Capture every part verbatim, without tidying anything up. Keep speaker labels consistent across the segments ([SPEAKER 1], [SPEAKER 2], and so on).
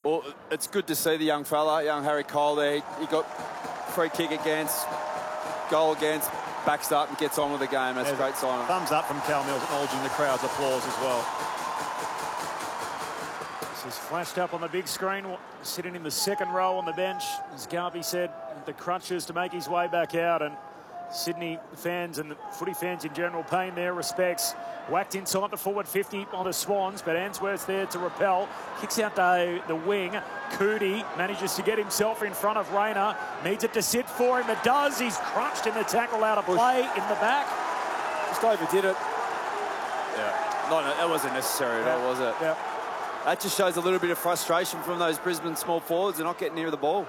[SPEAKER 1] Well, it's good to see the young fella, young Harry Cole there. He, he got free kick against, goal against, backs up and gets on with the game. That's
[SPEAKER 2] There's
[SPEAKER 1] a great sign.
[SPEAKER 2] Thumbs up from Cal Mills, acknowledging the crowd's applause as well.
[SPEAKER 3] This is flashed up on the big screen, sitting in the second row on the bench, as Garvey said, the crutches to make his way back out, and Sydney fans and the footy fans in general paying their respects. Whacked inside the forward fifty on the Swans, but Answorth's there to repel. Kicks out the, the wing. Coody manages to get himself in front of Rayner. Needs it to sit for him. It does. He's crunched in the tackle out of play in the back.
[SPEAKER 4] Just overdid it.
[SPEAKER 1] Yeah. No, no, that wasn't necessary at
[SPEAKER 3] Yeah.
[SPEAKER 1] all, was it?
[SPEAKER 3] Yeah.
[SPEAKER 1] That just shows a little bit of frustration from those Brisbane small forwards. They're not getting near the ball.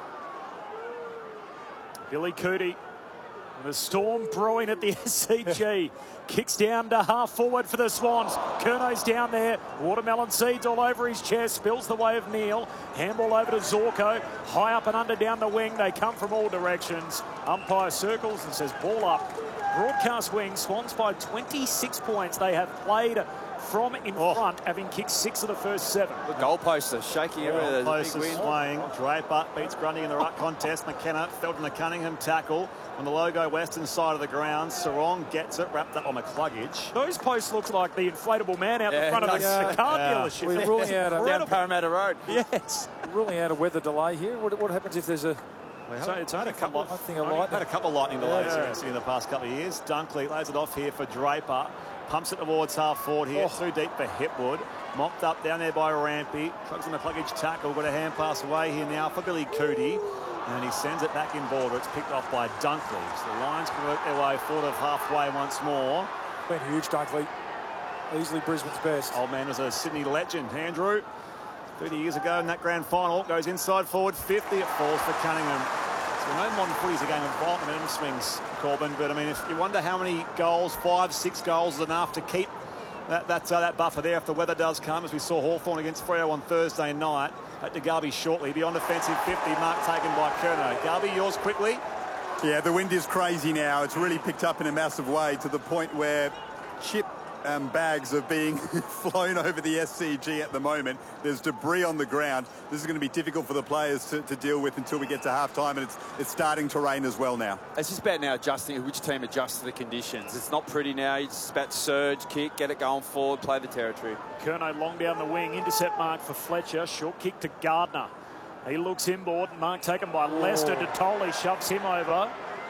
[SPEAKER 3] Billy Coody. The storm brewing at the S C G. Kicks down to half forward for the Swans. Curno's down there. Watermelon seeds all over his chest. Spills the way of Neil. Handball over to Zorko. High up and under down the wing. They come from all directions. Umpire circles and says ball up. Broadcast wing. Swans by twenty-six points. They have played from in
[SPEAKER 2] Oh.
[SPEAKER 3] front, having kicked six of the first seven.
[SPEAKER 1] The goalposts are shaking everywhere. There's a
[SPEAKER 2] Goalposts
[SPEAKER 1] big
[SPEAKER 2] are
[SPEAKER 1] win.
[SPEAKER 2] swaying. Draper beats Grundy in the ruck contest. McKenna fell in the Cunningham tackle on the Logo western side of the ground. Sarong gets it, wrapped up on McCluggage.
[SPEAKER 3] Those posts look like the inflatable man out
[SPEAKER 1] Yeah,
[SPEAKER 3] the front of the,
[SPEAKER 4] yeah.
[SPEAKER 3] the car
[SPEAKER 2] Yeah.
[SPEAKER 3] dealership.
[SPEAKER 4] We're ruling out a,
[SPEAKER 1] Down Parramatta Road.
[SPEAKER 3] Yes.
[SPEAKER 4] ruling out a weather delay here. What, what happens if there's a...
[SPEAKER 2] So it's had a couple of,
[SPEAKER 4] I think a
[SPEAKER 2] only
[SPEAKER 4] lightning.
[SPEAKER 2] had a couple of lightning delays
[SPEAKER 3] Yeah.
[SPEAKER 2] you can see in the past couple of years. Dunkley lays it off here for Draper. Pumps it towards half forward here.
[SPEAKER 4] Oh.
[SPEAKER 2] Too deep for Hipwood. Mopped up down there by Rampy. Tugs in the McCluggage tackle. Got a hand pass away here now for Billy Coody. And he sends it back in border. It's picked off by Dunkley. So the Lions can work their way forward of halfway once more.
[SPEAKER 4] Been huge, Dunkley. Easily Brisbane's best.
[SPEAKER 2] Old man was a Sydney legend. Andrew, thirty years ago in that grand final, goes inside forward fifty. It falls for Cunningham. So we know modern footy is a game of violent momentum swings, Corbin. But I mean, if you wonder how many goals, five, six goals is enough to keep that that, uh, that buffer there if the weather does come, as we saw Hawthorn against Freo on Thursday night. Back to Garvey shortly. Beyond offensive fifty, mark taken by Curnow. Garvey, yours quickly.
[SPEAKER 5] Yeah, the wind is crazy now. It's really picked up in a massive way to the point where chip um, bags are being flown over the S C G at the moment. There's debris on the ground. This is going to be difficult for the players to, to deal with until we get to half-time, and it's, it's starting to rain as well now.
[SPEAKER 1] It's just about now adjusting, which team adjusts to the conditions. It's not pretty now. It's about surge, kick, get it going forward, play the territory.
[SPEAKER 3] Curnow long down the wing. Intercept mark for Fletcher. Short kick to Gardner. He looks inboard. Mark taken by Lester. Detoli shoves him over.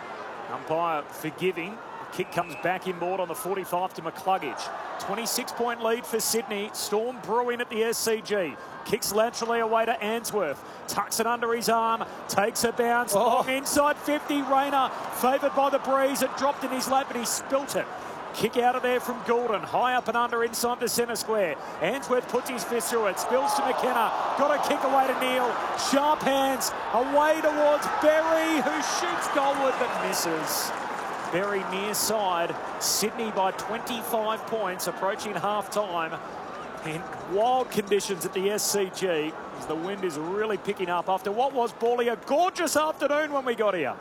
[SPEAKER 3] Umpire forgiving. Kick comes back inboard on the forty-five to McCluggage. twenty-six point lead for Sydney. Storm brewing at the S C G. Kicks laterally away to Answorth. Tucks it under his arm. Takes a bounce.
[SPEAKER 4] Oh.
[SPEAKER 3] Long inside fifty. Rayner favoured by the breeze. It dropped in his lap, but he spilt it. Kick out of there from Goulden. High up and under inside the centre square. Answorth puts his fist through it. Spills to McKenna. Got a kick away to Neil. Sharp hands. Away towards Berry, who shoots goalward but misses. Berry near side. Sydney by twenty-five points, approaching half-time. In wild conditions at the S C G, as the wind is really picking up after what was, Bally, a gorgeous afternoon when we got here.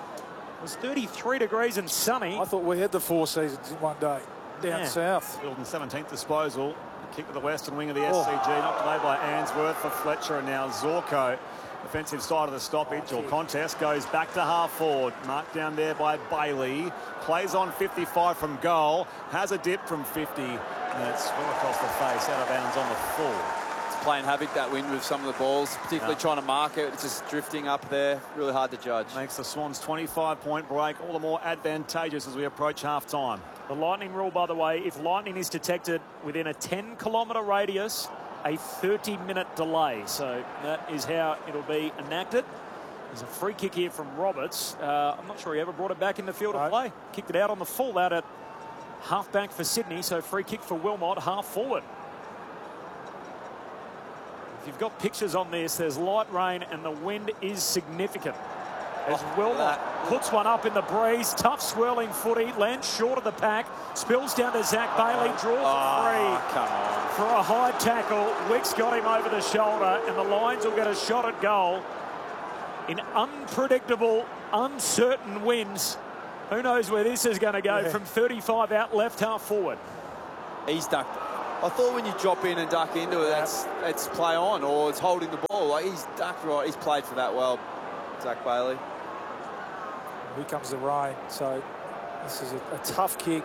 [SPEAKER 3] It was thirty-three degrees and sunny.
[SPEAKER 4] I thought we had the four seasons in one day down
[SPEAKER 3] Yeah.
[SPEAKER 4] south.
[SPEAKER 2] Wilton seventeenth disposal. Kick to the western wing of the S C G.
[SPEAKER 4] Oh.
[SPEAKER 2] Knocked away by Answorth for Fletcher, and now Zorko. Defensive side of the stoppage or contest goes back to half forward. Marked down there by Bailey. Plays on fifty-five from goal. Has a dip from fifty. And it's swung across the face, out of bounds on the full.
[SPEAKER 1] It's playing havoc, that wind, with some of the balls, particularly
[SPEAKER 2] Yeah.
[SPEAKER 1] trying to mark it. It's just drifting up there. Really hard to judge.
[SPEAKER 2] Makes the Swans twenty-five point break all the more advantageous as we approach half time.
[SPEAKER 3] The lightning rule, by the way, if lightning is detected within a ten kilometre radius, a thirty minute delay. So that is how it'll be enacted. There's a free kick here from Roberts. Uh, I'm not sure he ever brought it back in the field of
[SPEAKER 4] Right.
[SPEAKER 3] play. Kicked it out on the full out at half back for Sydney. So free kick for Wilmot, half forward. If you've got pictures on this, there's light rain and the wind is significant. As
[SPEAKER 1] Oh,
[SPEAKER 3] Wilmot
[SPEAKER 1] that.
[SPEAKER 3] puts one up in the breeze, tough swirling footy, lands short of the pack, spills down to Zach Bailey, draws
[SPEAKER 1] Oh,
[SPEAKER 3] a free
[SPEAKER 1] come on.
[SPEAKER 3] for a high tackle. Wicks got him over the shoulder, and the Lions will get a shot at goal in unpredictable, uncertain winds. Who knows where this is going to go
[SPEAKER 4] Yeah.
[SPEAKER 3] from thirty-five out left half forward.
[SPEAKER 1] He's ducked. I thought when you drop in and duck into it, that's that's play on, or it's holding the ball. Like, he's ducked right. He's played for that well, Zach Bailey.
[SPEAKER 4] Here comes the rain, so this is a, a tough kick.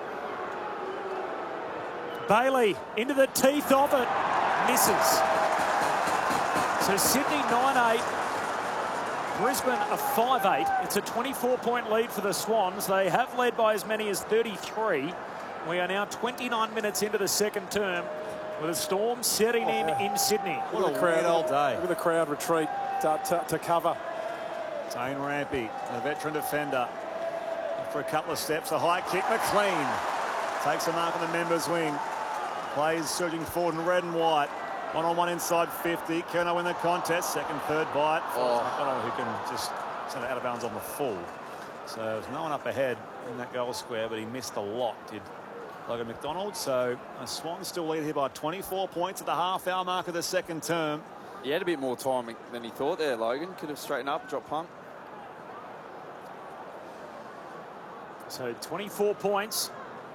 [SPEAKER 3] Bailey into the teeth of it, misses. So Sydney nine eight, Brisbane a five eight. It's a twenty-four point lead for the Swans. They have led by as many as thirty-three. We are now twenty-nine minutes into the second term with a storm setting oh, in yeah. in Sydney.
[SPEAKER 2] What a crowd all day.
[SPEAKER 4] Look at the crowd retreat to, to, to cover.
[SPEAKER 2] Tane Rampy, the veteran defender. For a couple of steps, a high kick, McLean. Takes a mark on the members' wing. Plays surging forward in red and white. One on one inside fifty. Kerno win the contest. Second, third bite.
[SPEAKER 1] Oh.
[SPEAKER 2] McDonald who can just send it out of bounds on the full. So there's no one up ahead in that goal square, but he missed a lot, did Logan McDonald. So the Swans still lead here by twenty-four points at the half-hour mark of the second term.
[SPEAKER 1] He had a bit more time than he thought there, Logan. Could have straightened up, dropped punt.
[SPEAKER 3] So twenty-four points.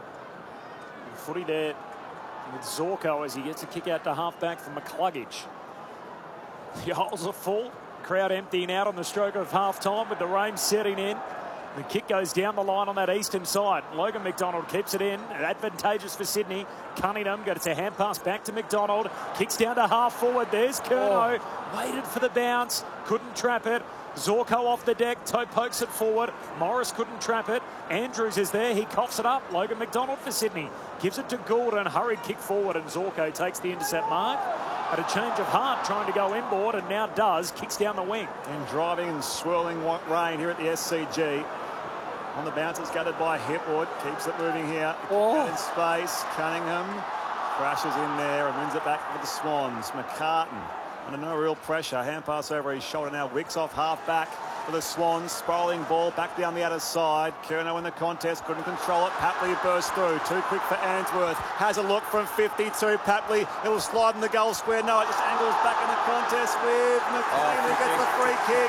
[SPEAKER 3] Footy there with Zorko as he gets a kick out to half-back from McCluggage. The holes are full. Crowd emptying out on the stroke of half-time with the rain setting in. The kick goes down the line on that eastern side. Logan McDonald keeps it in. Advantageous for Sydney. Cunningham gets a hand pass back to McDonald. Kicks down to half forward. There's Kerno. Oh. Waited for the bounce. Couldn't trap it. Zorko off the deck. Toe pokes it forward. Morris couldn't trap it. Andrews is there. He coughs it up. Logan McDonald for Sydney. Gives it to Gordon. Hurried kick forward and Zorko takes the intercept mark. Had a change of heart trying to go inboard and now does. Kicks down the wing.
[SPEAKER 2] And driving and swirling rain here at the S C G. On the bounce, it's gathered by Hipwood. Keeps it moving here.
[SPEAKER 4] Oh.
[SPEAKER 2] In space. Cunningham crashes in there and wins it back for the Swans. McCartan under no real pressure. Hand pass over his shoulder now. Wicks off half back for the Swans. Sprawling ball back down the outer side. Kerno in the contest. Couldn't control it. Papley bursts through. Too quick for Ainsworth. Has a look from fifty-two. Papley. It will slide in the goal square. No, it just angles back in the contest with McLean, who gets the free kick.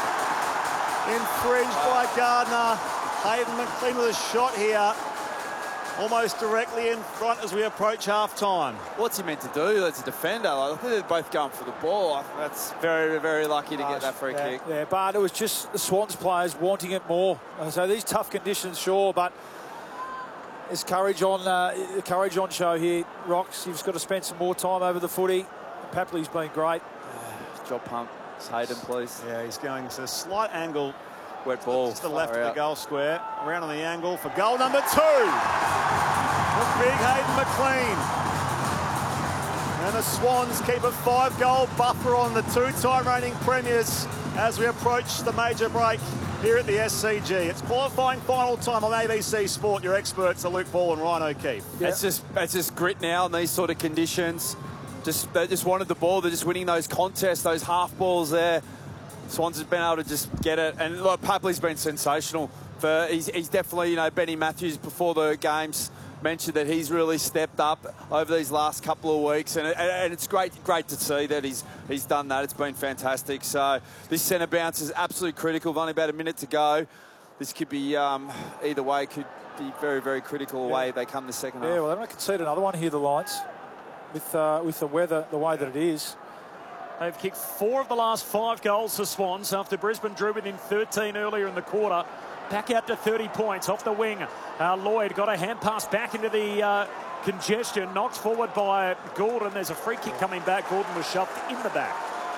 [SPEAKER 2] Infringed by Gardner. Hayden McLean with a shot here, almost directly in front as we approach half-time.
[SPEAKER 1] What's he meant to do as a defender? Like, I think they're both going for the ball. That's very, very lucky to get that free
[SPEAKER 4] yeah,
[SPEAKER 1] kick.
[SPEAKER 4] Yeah, but it was just the Swans players wanting it more. So these tough conditions, sure, but there's courage on, uh, courage on show here. Rocks, you've just got to spend some more time over the footy. Papley's been great.
[SPEAKER 1] Job pump. Hayden, please.
[SPEAKER 2] Yeah, he's going to a slight angle.
[SPEAKER 1] Wet ball.
[SPEAKER 2] To the left of the goal square. Around on the angle for goal number two. The big Hayden McLean. And the Swans keep a five-goal buffer on the two-time reigning premiers as we approach the major break here at the S C G. It's qualifying final time on A B C Sport. Your experts are Luke Ball and Ryan O'Keefe.
[SPEAKER 1] Yeah. It's just it's just grit now in these sort of conditions. Just they just wanted the ball. They're just winning those contests, those half balls there. Swans has been able to just get it, and look, Papley's been sensational. For he's, he's definitely, you know, Benny Matthews before the games mentioned that he's really stepped up over these last couple of weeks, and, and it's great, great to see that he's he's done that. It's been fantastic. So this centre bounce is absolutely critical. With only about a minute to go, this could be um, either way. Could be very, very critical away. Yeah. They come the second
[SPEAKER 4] yeah,
[SPEAKER 1] half.
[SPEAKER 4] Yeah, well, they might concede another one here. The Lions, with uh, with the weather the way that it is.
[SPEAKER 3] They've kicked four of the last five goals for Swans after Brisbane drew within thirteen earlier in the quarter. Back out to thirty points off the wing. Uh, Lloyd got a hand pass back into the uh, congestion. Knocked forward by Gordon. There's a free kick coming back. Gordon was shoved in the back.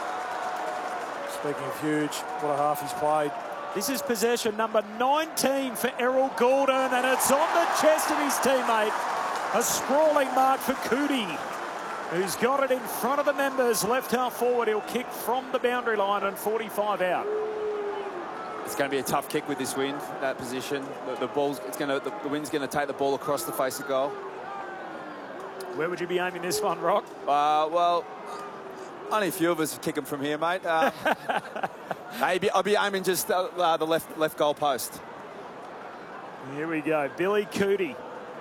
[SPEAKER 4] Speaking of huge, what a half he's played.
[SPEAKER 3] This is possession number nineteen for Errol Gordon, and it's on the chest of his teammate. A sprawling mark for Cootie, who's got it in front of the members. Left half forward, he'll kick from the boundary line and forty-five out.
[SPEAKER 1] It's going to be a tough kick with this wind, that position. The, the ball's, it's going to, the, the wind's going to take the ball across the face of goal.
[SPEAKER 3] Where would you be aiming this one, Rock?
[SPEAKER 1] Uh, well, only a few of us kick them from here, mate. Um, maybe I'll be aiming just uh, uh, the left left goal post.
[SPEAKER 3] Here we go. Billy Cootie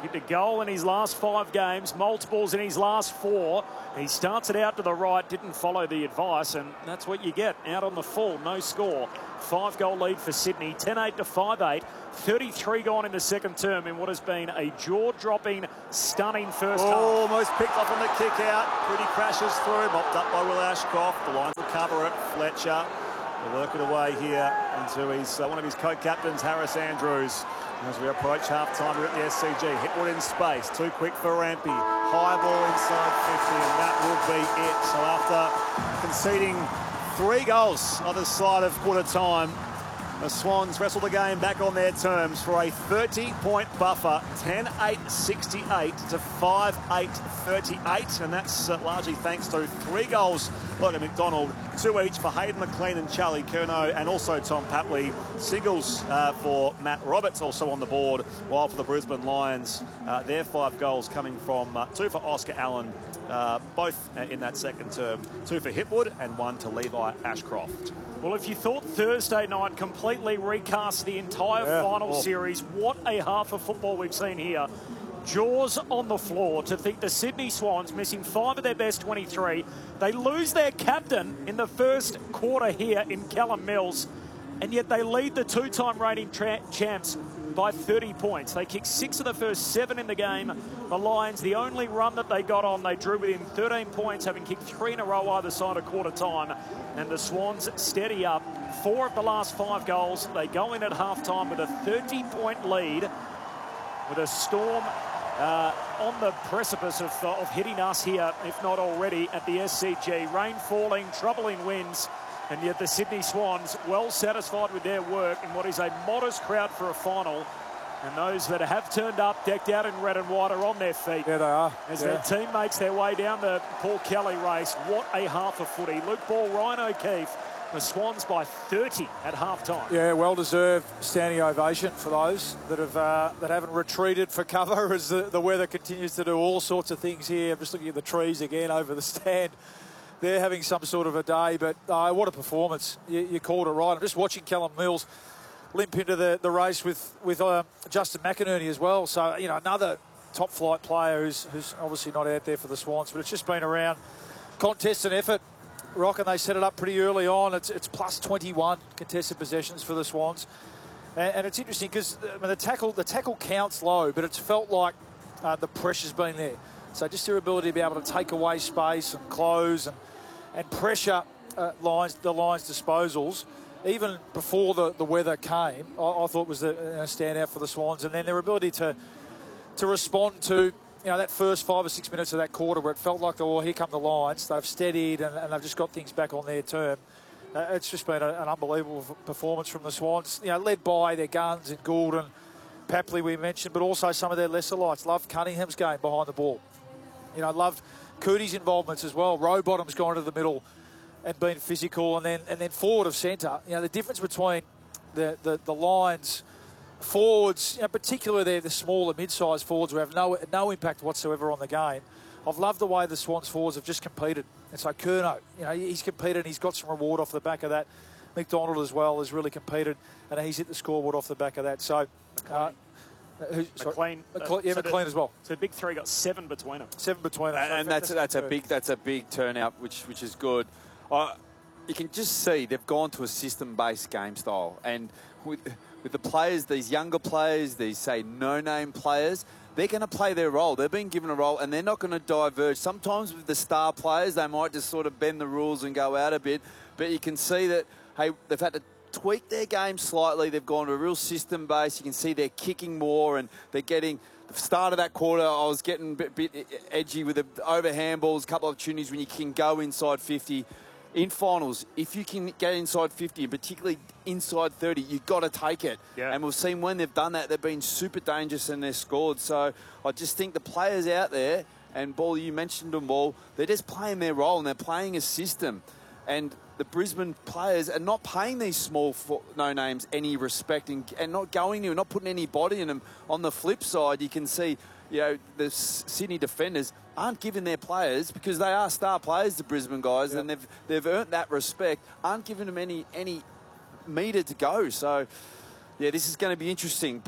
[SPEAKER 3] Hit a goal in his last five games, multiples in his last four. He starts it out to the right, didn't follow the advice, and that's what you get. Out on the full, no score. Five-goal lead for Sydney, ten eight to five eight. thirty-three gone in the second term in what has been a jaw-dropping, stunning first half.
[SPEAKER 2] Almost picked off on the kick out. Pretty crashes through, mopped up by Will Ashcroft. The Lions will cover it. Fletcher will work it away here into his uh, one of his co-captains, Harris Andrews. As we approach half-time, we're at the S C G. Hitwood in space, too quick for Rampy. High ball inside fifty, and that will be it. So after conceding three goals either side of quarter time, the Swans wrestle the game back on their terms for a thirty-point buffer, ten eight sixty-eight to five eight thirty-eight, and that's uh, largely thanks to three goals by McDonald, two each for Hayden McLean and Charlie Curnow, and also Tom Papley. Singles uh, for Matt Roberts also on the board, while for the Brisbane Lions, uh, their five goals coming from uh, two for Oscar Allen, uh, both uh, in that second term, two for Hitwood and one to Levi Ashcroft.
[SPEAKER 3] Well, if you thought Thursday night completely recast the entire
[SPEAKER 4] Yeah.
[SPEAKER 3] final
[SPEAKER 4] Oh.
[SPEAKER 3] series, what a half of football we've seen here. Jaws on the floor to think the Sydney Swans, missing five of their best twenty-three, they lose their captain in the first quarter here in Callum Mills, and yet they lead the two-time reigning tra- champs by thirty points. They kicked six of the first seven in the game. The Lions, the only run that they got on, they drew within thirteen points, having kicked three in a row either side of quarter time. And the Swans steady up. Four of the last five goals. They go in at halftime with a thirty-point lead, with a Storm uh, on the precipice of, uh, of hitting us here, if not already, at the S C G. Rain falling, troubling winds. And yet the Sydney Swans well satisfied with their work in what is a modest crowd for a final. And those that have turned up, decked out in red and white, are on their feet.
[SPEAKER 4] Yeah, they are.
[SPEAKER 3] As
[SPEAKER 4] yeah.
[SPEAKER 3] their team makes their way down the Paul Kelly race. What a half of footy. Luke Ball, Ryan O'Keefe, the Swans by thirty at half-time.
[SPEAKER 4] Yeah, well-deserved standing ovation for those that have uh, that haven't retreated for cover as the, the weather continues to do all sorts of things here. I'm just looking at the trees again over the stand. They're having some sort of a day, but uh, what a performance. You, you called it right. I'm just watching Callum Mills limp into the, the race with, with uh, Justin McInerney as well. So, you know, another top-flight player who's, who's obviously not out there for the Swans, but it's just been around contest and effort, Rock, and they set it up pretty early on. It's, it's plus twenty-one contested possessions for the Swans. And, and it's interesting because I mean, the tackle the tackle counts low, but it's felt like uh, the pressure's been there. So just their ability to be able to take away space and close and, and pressure uh, lines, the Lions' disposals, even before the, the weather came, I, I thought was a, a standout for the Swans. And then their ability to to respond to, you know, that first five or six minutes of that quarter where it felt like, oh, here come the Lions. They've steadied and, and they've just got things back on their term. Uh, it's just been a, an unbelievable performance from the Swans, you know, led by their guns in Goulden, Papley we mentioned, but also some of their lesser lights. Loved Cunningham's game behind the ball. You know, loved Cootie's involvements as well. Rowbottom's gone to the middle and been physical, and then and then forward of centre. You know, the difference between the, the, the Lions forwards, you know, particularly they're the smaller mid-sized forwards who have no no impact whatsoever on the game. I've loved the way the Swans forwards have just competed. And so Curnow, you know, he's competed and he's got some reward off the back of that. McDonald as well has really competed and he's hit the scoreboard off the back of that. So, uh, who, sorry,
[SPEAKER 3] McLean,
[SPEAKER 4] McLean, yeah,
[SPEAKER 3] uh, so
[SPEAKER 4] McLean
[SPEAKER 3] the,
[SPEAKER 4] as well.
[SPEAKER 3] So the big three got seven between them.
[SPEAKER 4] Seven between them.
[SPEAKER 1] And,
[SPEAKER 4] So
[SPEAKER 1] and that's that's a
[SPEAKER 4] fantastic.
[SPEAKER 1] big that's a big turnout, which which is good. Uh, you can just see they've gone to a system-based game style, and with with the players, these younger players, these say no-name players, they're going to play their role. They've been given a role, and they're not going to diverge. Sometimes with the star players, they might just sort of bend the rules and go out a bit, but you can see that hey, they've had to tweak their game slightly. They've gone to a real system base. You can see they're kicking more and they're getting. The start of that quarter, I was getting a bit, bit edgy with the overhand balls, a couple of opportunities when you can go inside fifty. In finals, if you can get inside fifty, and particularly inside thirty, you've got to take it.
[SPEAKER 3] Yeah.
[SPEAKER 1] And we've seen when they've done that, they've been super dangerous and they've scored. So I just think the players out there, and Ball, you mentioned them, Ball, they're just playing their role and they're playing a system. And the Brisbane players are not paying these small no-names any respect and, and not going to, not putting any body in them. On the flip side, you can see, you know, the Sydney defenders aren't giving their players, because they are star players, the Brisbane guys, yep. and they've they've earned that respect, aren't giving them any any metre to go. So, yeah, this is going to be interesting. But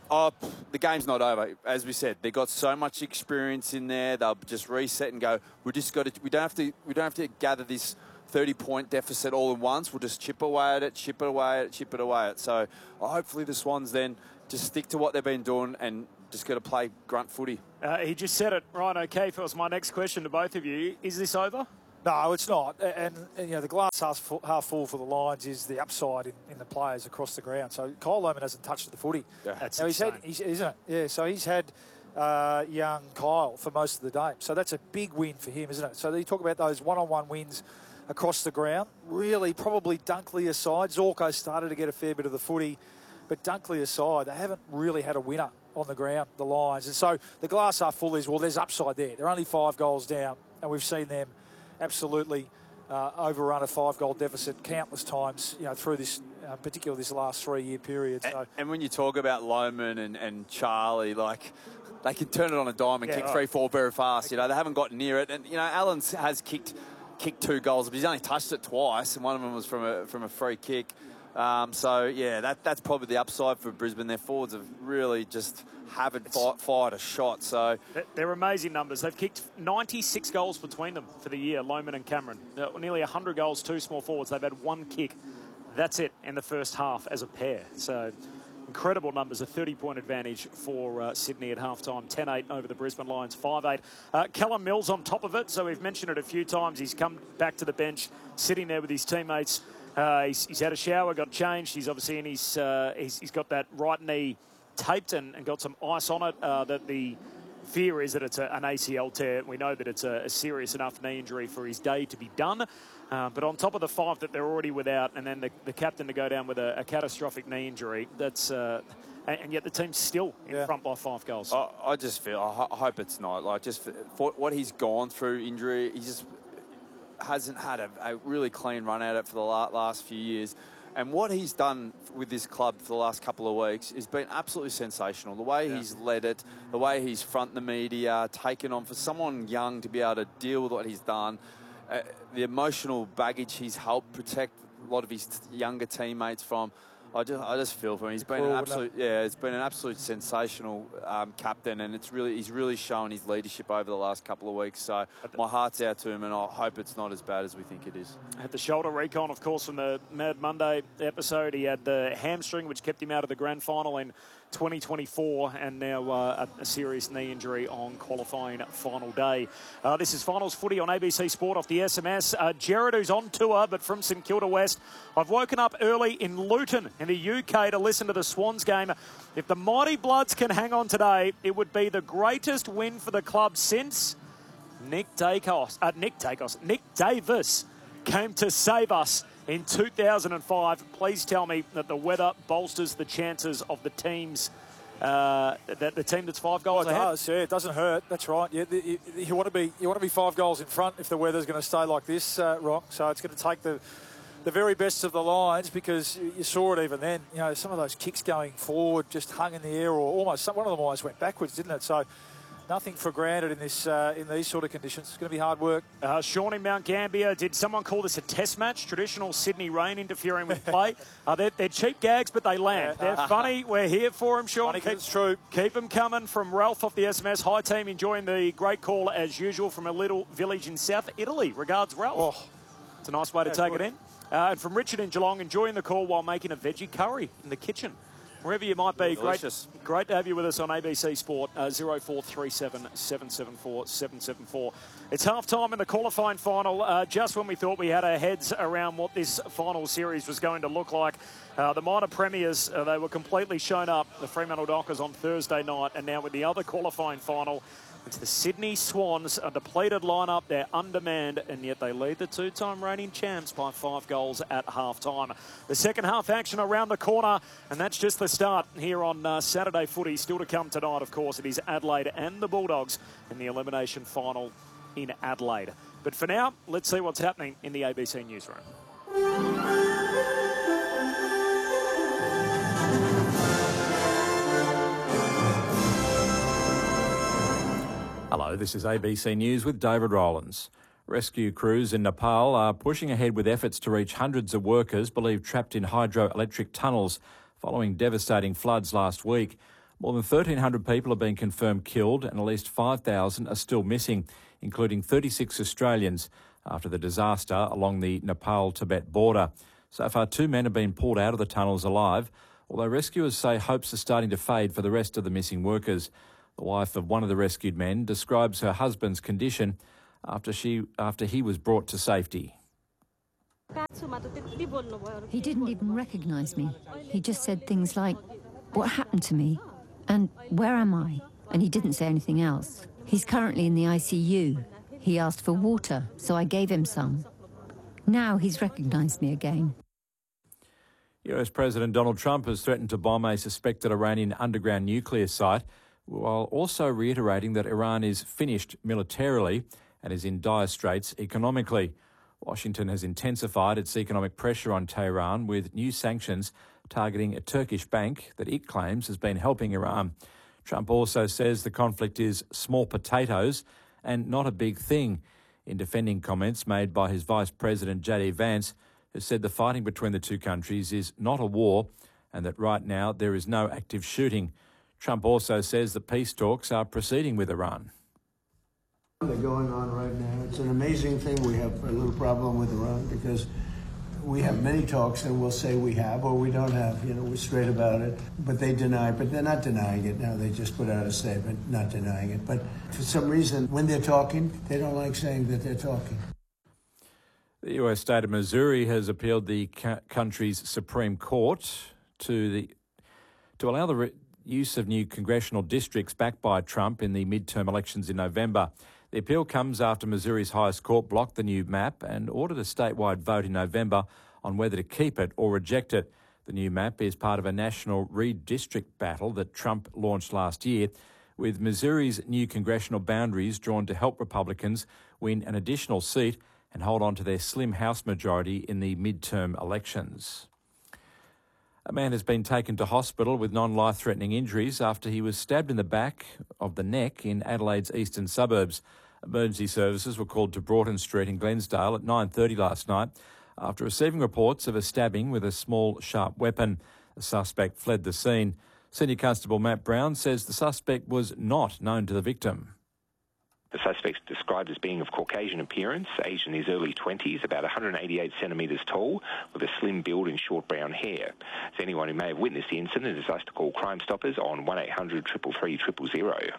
[SPEAKER 1] Oh, the game's not over. As we said, they got so much experience in there. They'll just reset and go. We just got to. We don't have to. We don't have to gather this thirty-point deficit all at once. We'll just chip away at it, chip it away at it, chip it away at it. So uh, hopefully the Swans then just stick to what they've been doing and just got to play grunt footy.
[SPEAKER 3] Uh, he just said it. Ryan O'Keefe, it was my next question to both of you. Is this over?
[SPEAKER 4] No, it's not. And, and you know, the glass half full, half full for the Lions is the upside in, in the players across the ground. So Kyle Lohmann hasn't touched the footy.
[SPEAKER 3] Yeah, that's
[SPEAKER 4] now he's
[SPEAKER 3] insane.
[SPEAKER 4] had, he's, isn't it? Yeah, so he's had uh, young Kyle for most of the game. So that's a big win for him, isn't it? So you talk about those one-on-one wins across the ground. Really, probably Dunkley aside. Zorko started to get a fair bit of the footy. But Dunkley aside, they haven't really had a winner on the ground, the Lions. And so the glass half full is, well, there's upside there. They're only five goals down, and we've seen them absolutely uh, overrun a five-goal deficit countless times, you know, through this, uh, particularly this last three-year period. So.
[SPEAKER 1] And, and when you talk about Lohmann and, and Charlie, like, they can turn it on a dime and
[SPEAKER 4] yeah,
[SPEAKER 1] kick
[SPEAKER 4] right.
[SPEAKER 1] three, four very fast. You know, they haven't got near it. And, you know, Allen has kicked kicked two goals, but he's only touched it twice, and one of them was from a from a free kick. Um, so, yeah, that that's probably the upside for Brisbane. Their forwards have really just haven't fired, fired a shot. So
[SPEAKER 3] they're amazing numbers. They've kicked ninety-six goals between them for the year, Lohmann and Cameron. Nearly one hundred goals, two small forwards. They've had one kick. That's it in the first half as a pair. So incredible numbers, a thirty-point advantage for uh, Sydney at halftime. ten eight over the Brisbane Lions, five eight. Uh, Callum Mills on top of it, so we've mentioned it a few times. He's come back to the bench, sitting there with his teammates. Uh, he's, he's had a shower, got changed. He's obviously in his, uh, he's, he's got that right knee taped and, and got some ice on it. Uh, that the fear is that it's a, an A C L tear. We know that it's a, a serious enough knee injury for his day to be done. Uh, but on top of the five that they're already without, and then the, the captain to go down with a, a catastrophic knee injury, that's uh, and, and yet the team's still in
[SPEAKER 4] yeah.
[SPEAKER 3] front by five goals.
[SPEAKER 1] I, I just feel, I, ho- I hope it's not. Like, just for, for what he's gone through injury, he just hasn't had a, a really clean run at it for the la- last few years. And what he's done with this club for the last couple of weeks has been absolutely sensational. The way yeah. he's led it, the way he's front the media, taken on for someone young to be able to deal with what he's done, uh, the emotional baggage he's helped protect a lot of his t- younger teammates from. I just, I just feel for him. He's been an absolute, yeah, it's been an absolute sensational um, captain, and it's really, he's really shown his leadership over the last couple of weeks. So my heart's out to him, and I hope it's not as bad as we think it is.
[SPEAKER 3] Had the shoulder recon, of course, from the Mad Monday episode. He had the hamstring, which kept him out of the grand final in twenty twenty-four, and now uh, a, a serious knee injury on qualifying final day. Uh, this is Finals Footy on A B C Sport off the S M S. Uh, Jared, who's on tour, but from St Kilda West. I've woken up early in Luton in the U K to listen to the Swans game. If the Mighty Bloods can hang on today, it would be the greatest win for the club since Nick Dacos, uh, Nick Dacos, Nick Davis came to save us in two thousand five. Please tell me that the weather bolsters the chances of the teams, uh, that the team that's five goals
[SPEAKER 4] oh, it
[SPEAKER 3] ahead.
[SPEAKER 4] does, yeah, it doesn't hurt. That's right. Yeah, you, you want to be you want to be five goals in front if the weather's going to stay like this, uh, Rock. So it's going to take the the very best of the Lions, because you saw it even then. You know, some of those kicks going forward just hung in the air, or almost some, one of them almost went backwards, didn't it? So nothing for granted in this uh, in these sort of conditions. It's going to be hard work.
[SPEAKER 3] Uh, Sean in Mount Gambier, did someone call this a test match? Traditional Sydney rain interfering with play. uh, they're, they're cheap gags, but they land.
[SPEAKER 4] Yeah.
[SPEAKER 3] They're funny. We're here for them, Sean.
[SPEAKER 4] Funny 'cause
[SPEAKER 3] Keep,
[SPEAKER 4] it's true.
[SPEAKER 3] Keep them coming. From Ralph off the S M S. Hi, team. Enjoying the great call as usual from a little village in South Italy. Regards, Ralph.
[SPEAKER 4] Oh.
[SPEAKER 3] It's a nice way to
[SPEAKER 4] Yeah,
[SPEAKER 3] take
[SPEAKER 4] good.
[SPEAKER 3] it in. Uh, and from Richard in Geelong, enjoying the call while making a veggie curry in the kitchen. Wherever you might be, great,
[SPEAKER 1] Delicious.
[SPEAKER 3] great to have you with us on A B C Sport, uh, zero four three seven, seven seven four, seven seven four. It's half-time in the qualifying final. Uh, just when we thought we had our heads around what this final series was going to look like, uh, the minor premiers, uh, they were completely shown up, the Fremantle Dockers on Thursday night, and now with the other qualifying final, it's the Sydney Swans, a depleted lineup. They're undermanned, and yet they lead the two-time reigning champs by five goals at half-time. The second half action around the corner, and that's just the start here on uh, Saturday footy. Still to come tonight, of course. It is Adelaide and the Bulldogs in the elimination final in Adelaide. But for now, let's see what's happening in the A B C newsroom.
[SPEAKER 6] Hello, this is A B C News with David Rowlands. Rescue crews in Nepal are pushing ahead with efforts to reach hundreds of workers believed trapped in hydroelectric tunnels following devastating floods last week. More than thirteen hundred people have been confirmed killed and at least five thousand are still missing, including thirty-six Australians after the disaster along the Nepal-Tibet border. So far, two men have been pulled out of the tunnels alive, although rescuers say hopes are starting to fade for the rest of the missing workers. The wife of one of the rescued men describes her husband's condition after she after he was brought to safety.
[SPEAKER 7] He didn't even recognise me. He just said things like, "What happened to me?" and "Where am I?" And he didn't say anything else. He's currently in the I C U. He asked for water, so I gave him some. Now he's recognised me again.
[SPEAKER 6] U S President Donald Trump has threatened to bomb a suspected Iranian underground nuclear site, while also reiterating that Iran is finished militarily and is in dire straits economically. Washington has intensified its economic pressure on Tehran with new sanctions targeting a Turkish bank that it claims has been helping Iran. Trump also says the conflict is small potatoes and not a big thing, in defending comments made by his Vice President J D Vance, who said the fighting between the two countries is not a war and that right now there is no active shooting. Trump also says that peace talks are proceeding with Iran.
[SPEAKER 8] They're going on right now. It's an amazing thing. We have a little problem with Iran because we have many talks and we'll say we have or we don't have. You know, we're straight about it. But they deny, but they're not denying it now. They just put out a statement not denying it. But for some reason, when they're talking, they don't like saying that they're talking.
[SPEAKER 6] The U S state of Missouri has appealed the ca- country's Supreme Court to the to allow the re- use of new congressional districts backed by Trump in the midterm elections in November. The appeal comes after Missouri's highest court blocked the new map and ordered a statewide vote in November on whether to keep it or reject it. The new map is part of a national redistrict battle that Trump launched last year, with Missouri's new congressional boundaries drawn to help Republicans win an additional seat and hold on to their slim House majority in the midterm elections. A man has been taken to hospital with non-life-threatening injuries after he was stabbed in the back of the neck in Adelaide's eastern suburbs. Emergency services were called to Broughton Street in Glensdale at nine thirty last night after receiving reports of a stabbing with a small, sharp weapon. The suspect fled the scene. Senior Constable Matt Brown says the suspect was not known to the victim.
[SPEAKER 9] The suspect's described as being of Caucasian appearance, aged in his early twenties, about one hundred eighty-eight centimetres tall, with a slim build and short brown hair. So anyone who may have witnessed the incident is asked to call Crime Stoppers on one eight hundred, three three three, zero zero.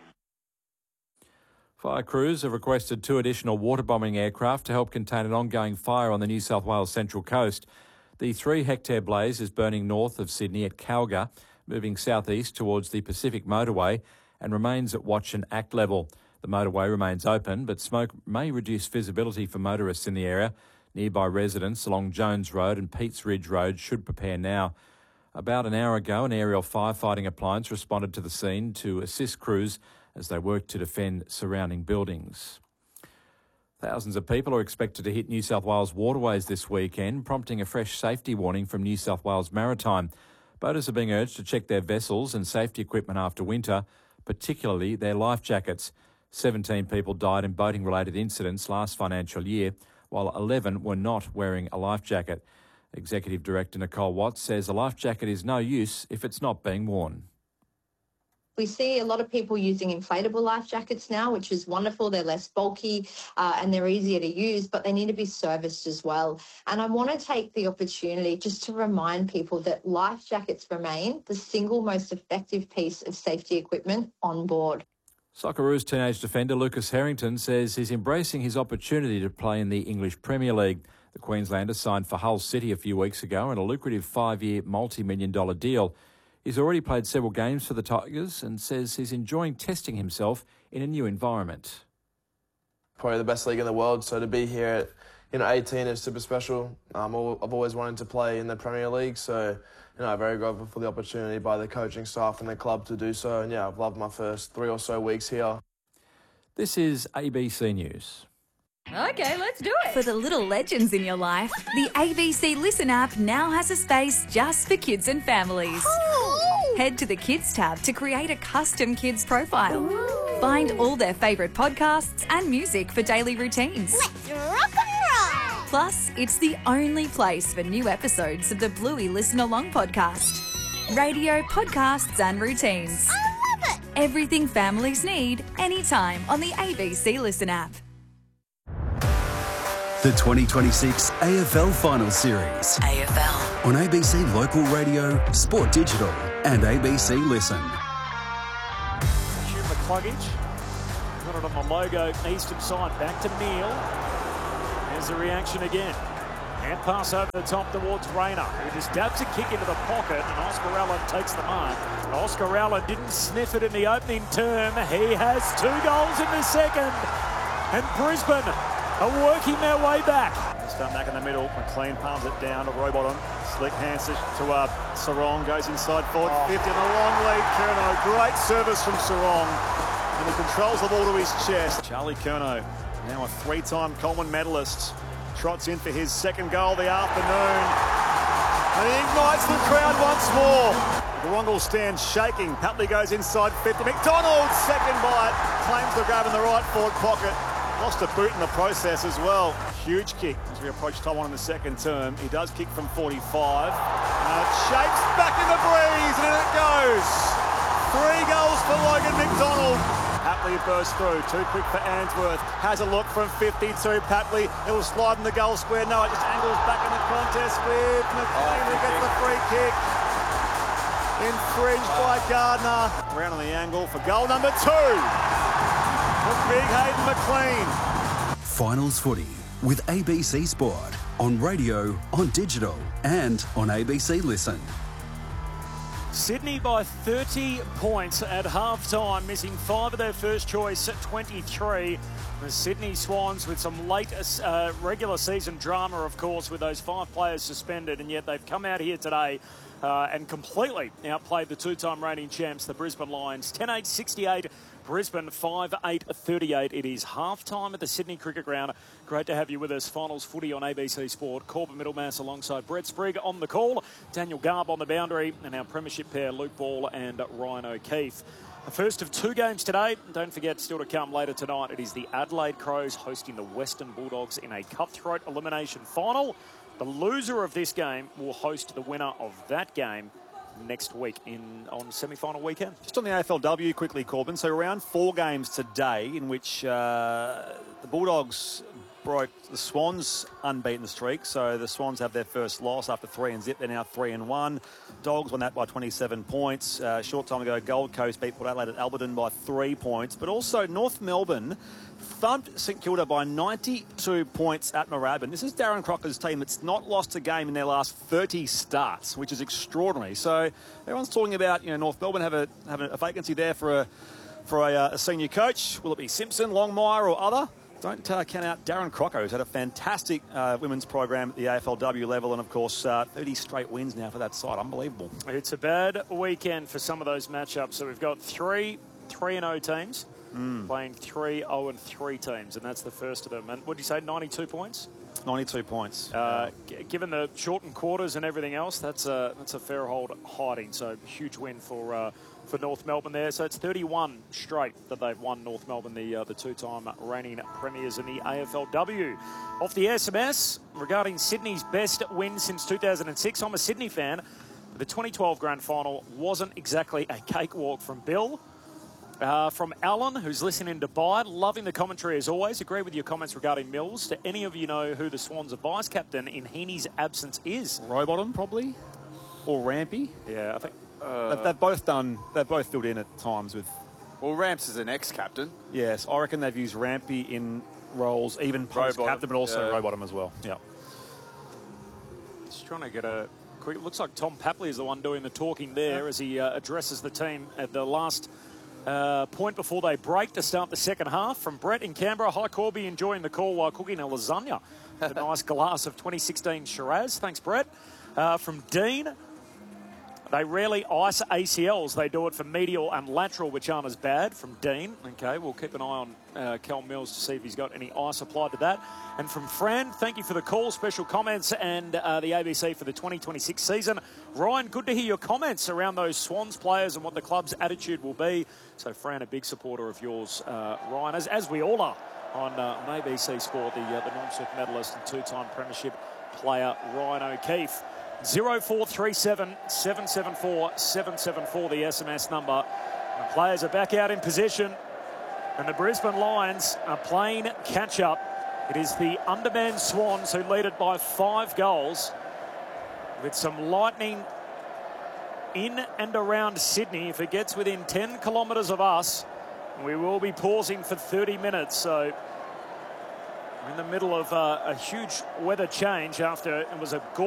[SPEAKER 6] Fire crews have requested two additional water-bombing aircraft to help contain an ongoing fire on the New South Wales Central Coast. The three-hectare blaze is burning north of Sydney at Calga, moving southeast towards the Pacific Motorway, and remains at watch and act level. The motorway remains open, but smoke may reduce visibility for motorists in the area. Nearby residents along Jones Road and Peats Ridge Road should prepare now. About an hour ago, an aerial firefighting appliance responded to the scene to assist crews as they work to defend surrounding buildings. Thousands of people are expected to hit New South Wales waterways this weekend, prompting a fresh safety warning from New South Wales Maritime. Boaters are being urged to check their vessels and safety equipment after winter, particularly their life jackets. seventeen people died in boating-related incidents last financial year, while eleven were not wearing a life jacket. Executive Director Nicole Watts says a life jacket is no use if it's not being worn.
[SPEAKER 10] We see a lot of people using inflatable life jackets now, which is wonderful. They're less bulky uh, and they're easier to use, but they need to be serviced as well. And I want to take the opportunity just to remind people that life jackets remain the single most effective piece of safety equipment on board.
[SPEAKER 6] Socceroos teenage defender Lucas Harrington says he's embracing his opportunity to play in the English Premier League. The Queenslander signed for Hull City a few weeks ago in a lucrative five-year multi-million dollar deal. He's already played several games for the Tigers and says he's enjoying testing himself in a new environment.
[SPEAKER 11] Probably the best league in the world, so to be here at you know, eighteen is super special. Um, I've always wanted to play in the Premier League, so you know, I'm very grateful for the opportunity by the coaching staff and the club to do so. And yeah, I've loved my first three or so weeks here.
[SPEAKER 6] This is A B C News.
[SPEAKER 12] Okay, let's do it. For the little legends in your life, the A B C Listen app now has a space just for kids and families. Oh. Head to the Kids tab to create a custom kids profile. Ooh. Find all their favourite podcasts and music for daily routines.
[SPEAKER 13] Let's rock and roll!
[SPEAKER 12] Plus, it's the only place for new episodes of the Bluey Listen Along podcast. Radio, podcasts and routines.
[SPEAKER 13] Oh.
[SPEAKER 12] everything families need, anytime on the A B C Listen app.
[SPEAKER 14] The twenty twenty-six A F L Finals Series.
[SPEAKER 12] A F L.
[SPEAKER 14] On A B C Local Radio, Sport Digital and A B C Listen.
[SPEAKER 3] Shoot McCluggage. Got it on the logo, eastern side. Back to Neil. There's the reaction again. Hand pass over the top towards Rayner, who just dabs a kick into the pocket, and Oscar Allen takes the mark. Oscar Allen didn't sniff it in the opening term. He has two goals in the second. And Brisbane are working their way back.
[SPEAKER 2] Start back in the middle. McLean palms it down to Rowbottom. Slick hands to, to uh, Sarong. Goes inside forward. Oh. fifty on the long lead. Curnow. Great service from Sarong. And he controls the ball to his chest. Charlie Curnow, now a three-time Coleman medalist, trots in for his second goal of the afternoon. And he ignites the crowd once more. The Warrnambool stands shaking. Papley goes inside fifty. McDonald, second bite. Claims the grab in the right forward pocket. Lost a boot in the process as well. Huge kick as we approach time one in the second term. He does kick from forty-five. Uh, it shapes back in the breeze, and in it goes. Three goals for Logan McDonald. Papley bursts through. Too quick for Ainsworth. Has a look from fifty-two. Papley, it will slide in the goal square. No, it just angles back in the contest with McLean, who gets the free kick. Infringed by Gardner. Around on the angle for goal number two. Big Hayden McLean.
[SPEAKER 14] Finals footy with A B C Sport on radio, on digital and on A B C Listen.
[SPEAKER 3] Sydney by thirty points at half-time, missing five of their first choice at twenty-three. The Sydney Swans with some late uh, regular season drama, of course, with those five players suspended, and yet they've come out here today uh, and completely outplayed the two-time reigning champs, the Brisbane Lions. ten eight sixty-eight. Brisbane five eight thirty-eight. It is half-time at the Sydney Cricket Ground. Great to have you with us. Finals footy on A B C Sport. Corbin Middlemass alongside Brett Sprigg on the call. Daniel Garb on the boundary. And our premiership pair, Luke Ball and Ryan O'Keefe. The first of two games today. Don't forget, still to come later tonight, it is the Adelaide Crows hosting the Western Bulldogs in a cutthroat elimination final. The loser of this game will host the winner of that game next week in on semi-final weekend.
[SPEAKER 2] Just on the A F L W quickly, Corbin. So around four games today in which uh, the Bulldogs broke the Swans' unbeaten streak. So the Swans have their first loss after three and zip. They're now three and one. Dogs won that by twenty-seven points. Uh, short time ago, Gold Coast beat Port Adelaide at Alberton by three points. But also North Melbourne thumped St Kilda by ninety-two points at Moorabbin. This is Darren Crocker's team that's not lost a game in their last thirty starts, which is extraordinary. So everyone's talking about, you know, North Melbourne have a have a vacancy there for a for a, a senior coach. Will it be Simpson, Longmire, or other? Don't uh, count out Darren Crocker, who's had a fantastic uh, women's program at the A F L W level, and of course uh, thirty straight wins now for that side. Unbelievable.
[SPEAKER 3] It's a bad weekend for some of those matchups. So we've got three three and oh teams. Mm. Playing three oh and three teams, and that's the first of them. And what did you say, ninety-two points?
[SPEAKER 2] ninety-two points.
[SPEAKER 3] Uh, g- given the shortened quarters and everything else, that's a that's a fair hold hiding. So huge win for uh, for North Melbourne there. So it's thirty-one straight that they've won. North Melbourne, the uh, the two-time reigning premiers in the A F L W. Off the S M S regarding Sydney's best win since two thousand six. I'm a Sydney fan. But the twenty twelve grand final wasn't exactly a cakewalk from Bill. Uh, from Alan, who's listening in Dubai, loving the commentary as always. Agree with your comments regarding Mills. Do any of you know who the Swans' vice captain in Heaney's absence is?
[SPEAKER 2] Rowbottom, probably, or Rampy.
[SPEAKER 3] Yeah, I think
[SPEAKER 2] uh, they've, they've both done. They've both filled in at times with.
[SPEAKER 1] Well, Ramps is an ex-captain.
[SPEAKER 2] Yes, I reckon they've used Rampy in roles, even post-captain, but also
[SPEAKER 1] yeah.
[SPEAKER 2] Rowbottom as well. Yeah.
[SPEAKER 3] Just trying to get a quick. It looks like Tom Papley is the one doing the talking there yeah. as he uh, addresses the team at the last. Uh, point before they break to start the second half. From Brett in Canberra. Hi, Corby, enjoying the call while cooking a lasagna. A nice glass of twenty sixteen Shiraz. Thanks, Brett. Uh, from Dean. They rarely ice A C Ls. They do it for medial and lateral, which aren't as bad. From Dean. Okay, we'll keep an eye on uh, Cal Mills to see if he's got any ice applied to that. And from Fran, thank you for the call, special comments, and uh, the A B C for the twenty twenty-six season. Ryan, good to hear your comments around those Swans players and what the club's attitude will be. So, Fran, a big supporter of yours, uh, Ryan, as, as we all are on, uh, on A B C Sport, the, uh, the Norm Smith medalist and two-time premiership player, Ryan O'Keefe. zero four three seven, seven seven four, seven seven four, the S M S number. The players are back out in position, and the Brisbane Lions are playing catch-up. It is the undermanned Swans who lead it by five goals, with some lightning in and around Sydney. If it gets within ten kilometres of us, we will be pausing for thirty minutes. So we're in the middle of uh, a huge weather change after it was a gorgeous